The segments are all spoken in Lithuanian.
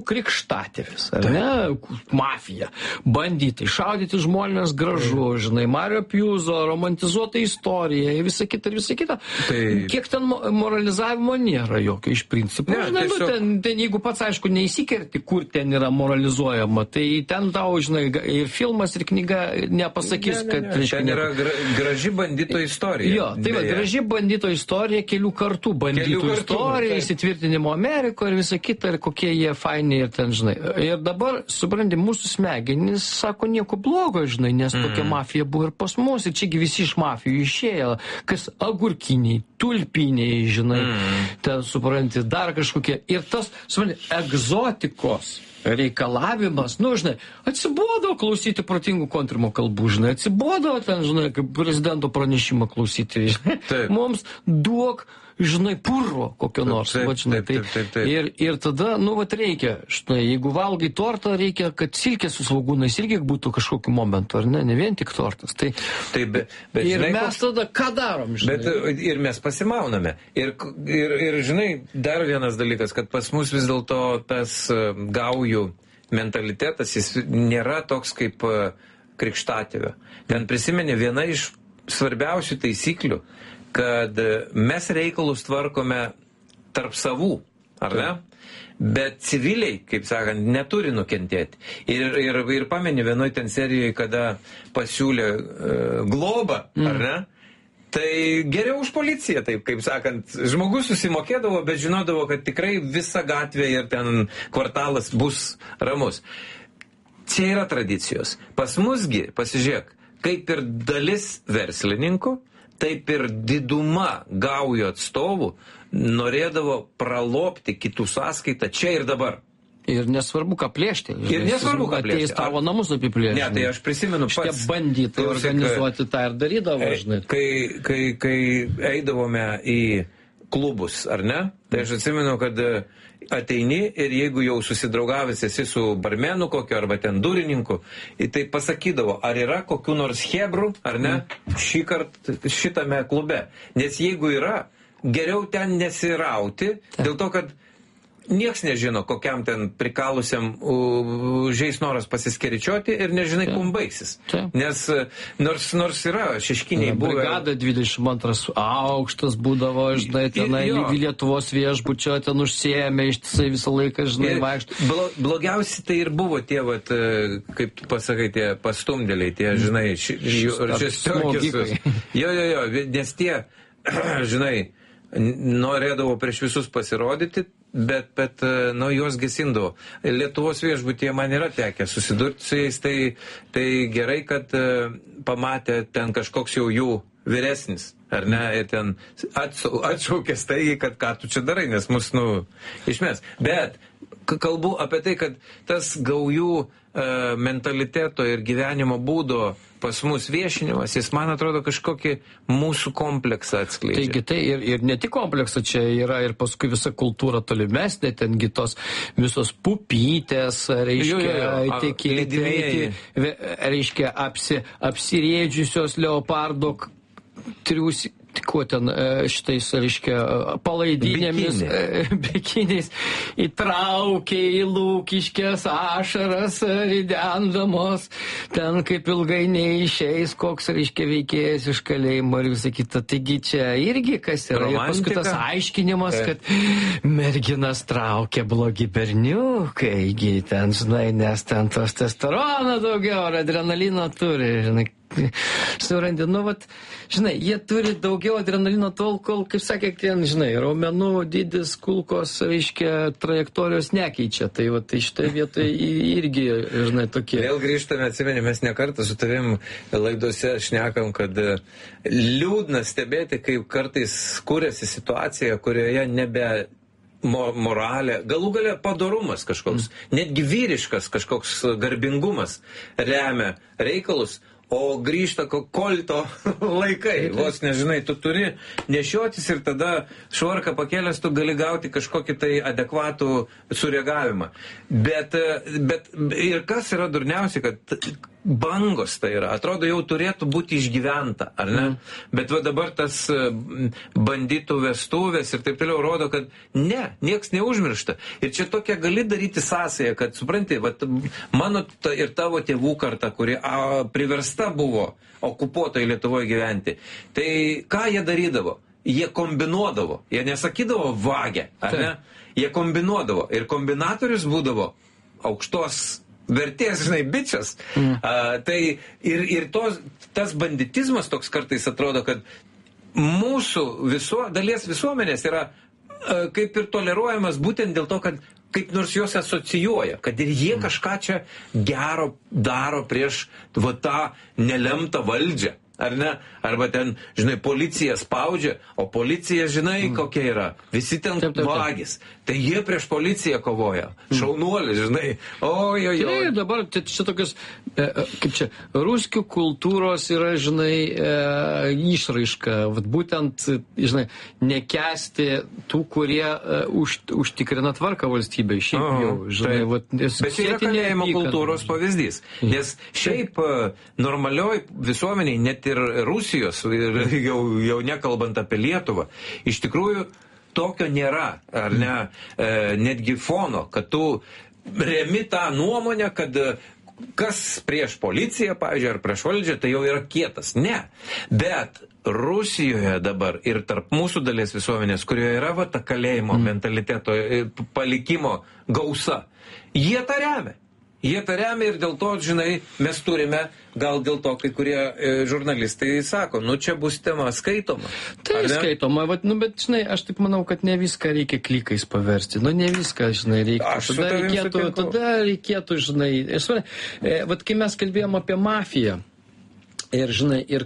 krikštatėvis, ar ne, mafija, banditai, šaudyti žmonės gražu, žinai, Mario Pjuzo, romantizuota istorija, visa kita. Tai... Kiek ten moralizavimo nėra jokio iš principo. Ne, žinai, tiesiog... ten jeigu pats, aišku, neįsikerti, kur ten yra moralizuojama, tai ten tau, žinai, ir filmas, ir knyga nepasakys, kad... Ten yra graži bandito istorija. Jo, tai va, graži bandito istorija, kelių kartų banditų istorija, įsitvirtinimo Amerikoje ir visa kita, ir kokie jie faini. Ir ten, žinai. Ir dabar, supranti, mūsų smegenys sako nieko blogo, žinai, nes tokia mafija buvo ir pas mus, ir čiagi visi iš mafijų išėjo, kas agurkiniai, tulpiniai, žinai, ten, supranti, dar kažkokie. Ir tas, supranti, egzotikos reikalavimas, nu, žinai, atsibodo klausyti protingų kontrimo kalbų, žinai, atsibodo ten, žinai, kaip prezidento pranešimą klausyti, žinai. Mums duok, žinai, purvo kokio nors. Taip, va, žinai, taip. Ir tada, nu, vat reikia, štai, jeigu valgai tortą, reikia, kad silkė su svogūnais irgi būtų kažkokiu momentu, ar ne vien tik tortas. Tai, bet, ir žinai, mes tada ką darom, žinai? Bet ir mes pasimauname. Ir, žinai, dar vienas dalykas, kad pas mus vis dėlto tas gaujų mentalitetas, jis nėra toks kaip krikštatėvio. Ten prisimenė viena iš svarbiausių taisyklių, kad mes reikalus tvarkome tarp savų, ar ne? Bet civiliai, kaip sakant, neturi nukentėti. Ir pameni vienoj ten serijoje, kada pasiūlė globą, ar ne? Tai geriau už policiją, taip, kaip sakant, žmogus susimokėdavo, bet žinodavo, kad tikrai visa gatvė ir ten kvartalas bus ramus. Čia yra tradicijos. Pas musgi, pasižiūrėk, kaip ir dalis verslininkų, taip ir diduma gaujų atstovų norėdavo pralopti kitų sąskaitą čia ir dabar. Ir nesvarbu, ką plėšti. Ir nesvarbu, ką plėšti. Ateis tavo namus apiplėšti. Ne, tai aš prisimenu pats. Šitie bandytai organizuoti tą ir darydavo, žinai. Kai eidavome į klubus, ar ne? Tai aš atsimenu, kad ateini ir jeigu jau susidraugavęs esi su barmenu kokiu arba ten durininku, tai pasakydavo, ar yra kokių nors hebrų, ar ne, šį kartą šitame klube. Nes jeigu yra, geriau ten nesirauti, dėl to, kad nieks nežino, kokiam ten prikalusiam užeis noras pasiskeričiuoti ir nežinai, kum baigsis. Nes nors yra šeškiniai buvę. Brigada 22 aukštas būdavo, žinai, tenai Lietuvos viešbučio ten užsiėmė, ištisai visą laiką, žinai, vaikšto. Blogiausi tai ir buvo tie, vat, kaip tu pasakai, tie pastumdėliai, tie, žinai, šestorkius. Jo, nes tie, žinai, norėdavo prieš visus pasirodyti, bet nu, juos gesindavo. Lietuvos viešbutyje man yra tekę susidurti su jais, tai gerai, kad pamatė ten kažkoks jau jų vyresnis, ar ne, ir ten atšaukęs tai, kad ką tu čia darai, nes mus, nu, išmes. Bet kalbu apie tai, kad tas gaujų mentaliteto ir gyvenimo būdo pas mus viešinimas, jis, man atrodo, kažkokį mūsų kompleksą atskleidžia. Taigi tai ir ne tik kompleksą, čia yra ir paskui visa kultūra tolimesnė, tengi tos visos pupytės, reiškia, apsirėdžiusios leopardo triusi, ko ten šitais, reiškia, palaidinėmis, bikiniais, įtraukė į Lūkiškės ašaras, ridendamos, ten kaip ilgai neišeis, koks, reiškia, veikėjas iš kalėjimo ir visą kitą. Taigi čia irgi kas yra. Ir paskui tas aiškinimas, kad merginas traukia blogi berniukai, ten, žinai, nes ten tos testosterono daugiau, ar adrenalino turi, žinai. Surandi, nu, vat, žinai, jie turi daugiau adrenalino tol, kol, kaip sakė, ten, žinai, raumenų dydis, kulkos, reiškia, trajektorijos nekeičia. Tai, vat, tai šitoje vietoje irgi, žinai, tokie. Vėl grįžtame, atsimeni, mes nekartą su tavim laidose šnekam, kad liūdna stebėti, kaip kartais kūrėsi situacija, kurioje nebe moralė, galų galia padorumas kažkoks, netgi vyriškas kažkoks garbingumas remia reikalus, o grįžta kolto laikai. Vos nežinai, tu turi nešiotis ir tada švarką pakėlęs tu gali gauti kažkokį tai adekvatų sureagavimą. Bet ir kas yra durniausia, kad bangos tai yra. Atrodo, jau turėtų būti išgyventa, ar ne? Bet va dabar tas banditų vestuvės ir taip toliau rodo, kad nieks neužmiršta. Ir čia tokia gali daryti sąsają, kad, supranti, va, mano ir tavo tėvų karta, kuri priversta buvo okupuotoje Lietuvoje gyventi, tai ką jie darydavo? Jie kombinuodavo. Jie nesakydavo vagę, ar ne? Jie kombinuodavo. Ir kombinatorius būdavo aukštos vertės, žinai, bičias. Tai ir tas banditizmas toks kartais atrodo, kad mūsų dalies visuomenės yra kaip ir toleruojamas būtent dėl to, kad kaip nors juos asocijuoja, kad ir jie kažką čia gero daro prieš va tą nelemtą valdžią. Ar ne? Arba ten, žinai, policija spaudžia, o policija, žinai, kokia yra. Visi ten vagis. Tai jie prieš policiją kovoja. Šaunuolis, žinai. Ojojoj. Tai dabar čia tokios, kaip čia, ruskių kultūros yra, žinai, išraiška. Vat būtent, žinai, nekęsti tų, kurie užtikrina tvarką valstybėje. Šiaip jau, žinai, vat. Bet čia yra kalėjimo kultūros pavyzdys. Nes šiaip normalioj visuomeniai, net ir Rusijos, jau nekalbant apie Lietuvą, iš tikrųjų tokio nėra, ar ne, netgi fono, kad tu remi tą nuomonę, kad kas prieš policiją, pavyzdžiui, ar prieš valdžią, tai jau yra kietas. Ne. Bet Rusijoje dabar ir tarp mūsų dalies visuomenės, kurioje yra va ta kalėjimo mentaliteto palikimo gausa, jie tą remia. Jie tą remia ir dėl to, žinai, mes turime, gal dėl to kai kurie žurnalistai sako, nu čia bus tema skaitoma. Tai skaitoma, bet, žinai, aš taip manau, kad ne viską reikia klikais paversti. Nu, ne viską, žinai, reikia. Tada reikėtų, žinai, vat kai mes kalbėjom apie mafiją, ir, žinai, ir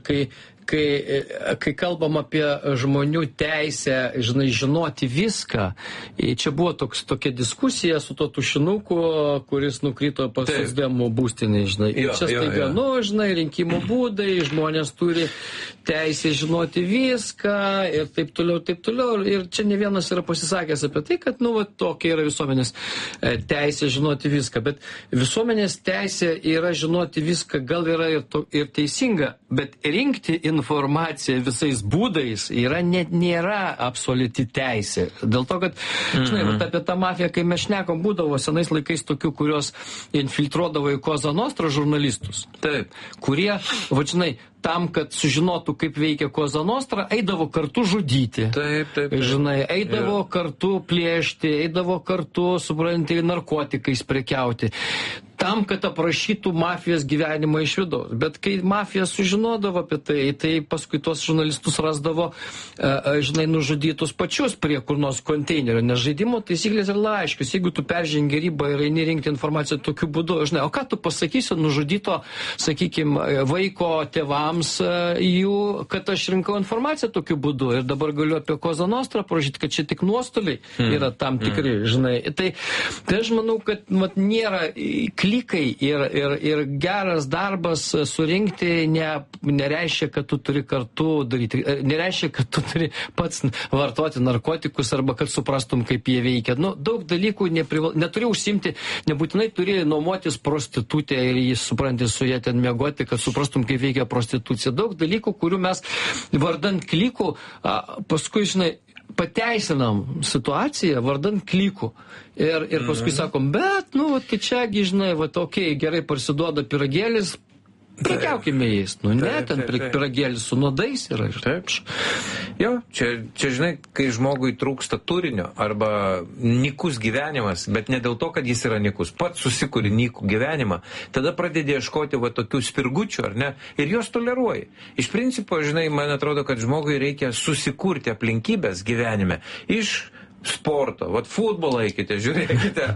kai kalbam apie žmonių teisę, žinai, žinoti viską, čia buvo tokia diskusija su to tušinuku, kuris nukrito pas socdemų būstinį, žinai. Ir čia staiga, žinai, rinkimų būdai, žmonės turi teisę žinoti viską ir taip toliau, taip toliau. Ir čia ne vienas yra pasisakęs apie tai, kad, tokia yra visuomenės teisė žinoti viską. Bet visuomenės teisė yra žinoti viską, gal yra ir teisinga, bet rinkti informacija visais būdais nėra absoliuti teisė. Dėl to, kad, žinai, apie tą mafiją, kai mes šnekam, būdavo senais laikais tokių, kurios infiltruodavo į Cosa Nostra žurnalistus. Taip. Kurie, žinai, tam, kad sužinotų, kaip veikia Cosa Nostra, eidavo kartu žudyti. Taip. Žinai, eidavo kartu plėšti, eidavo kartu, supranti, narkotikais prekiauti. Tam, kad aprašytų mafijos gyvenimą iš vidaus. Bet kai mafija sužinodavo apie tai paskui tuos žurnalistus rasdavo, žinai, nužudytus pačius prie kur nors konteinerio. Nes žaidimo taisyklės yra aiškios. Jeigu tu peržengi ribą ir eini rinkti informaciją tokiu būdu, žinai, o ką tu pasakysi nužudyto, sakykime, vaiko tėvams jų, kad aš rinkau informaciją tokiu būdu ir dabar galiu apie Cosa Nostra parašyti, kad čia tik nuostoliai yra tam tikri, žinai. Tai aš manau, kad nėra klikai ir geras darbas surinkti nereiškia, kad tu turi kartu daryti, nereiškia, kad tu turi pats vartoti narkotikus arba kad suprastum, kaip jie veikia. Daug dalykų neturi užsimti, nebūtinai turi nuomotis prostitutę ir jis supranti su jie ten miegoti, kad suprastum, kaip veikia prostitucija. Daug dalykų, kurių mes vardant klikų, paskui, žinai, pateisinam situaciją vardant klikų. Ir paskui sakom, bet, tai čiagi, žinai, gerai parsiduoda piragėlis, prekiaukime jais. Ten piragėlis su nuodais yra. Taip. Jo, čia, žinai, kai žmogui trūksta turinio arba nykus gyvenimas, bet ne dėl to, kad jis yra nykus, pats susikuri nykų gyvenimą, tada pradedi ieškoti tokių spirgučių, ar ne, ir juos toleruoji. Iš principo, žinai, man atrodo, kad žmogui reikia susikurti aplinkybės gyvenime iš sporto, futbolą eikite, žiūrėkite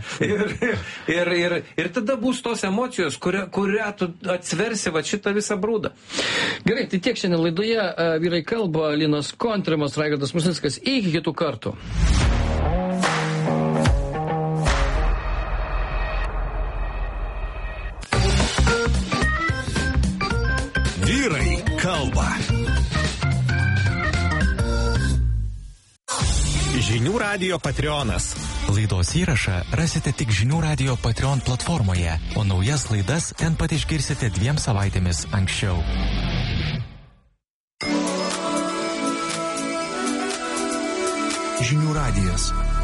ir tada bus tos emocijos, kurią tu atsversi šitą visą brūdą. Gerai, tai tiek šiandien laidoje. Vyrai kalba, Linas Kontrimas, Raigardas Musnickas. Iki kitų kartų. Vyrai kalba. Žinių radijo Patreonas. Laidos įrašą rasite tik Žinių radijo Patreon platformoje, o naujas laidas ten pat išgirsite 2 savaitėmis anksčiau. Žinių radijas.